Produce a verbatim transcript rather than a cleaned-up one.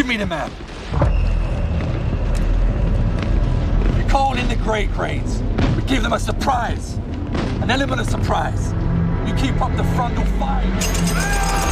me the map. We call in the Grey Cranes. We give them a surprise. An element of surprise. You keep up the frontal fire.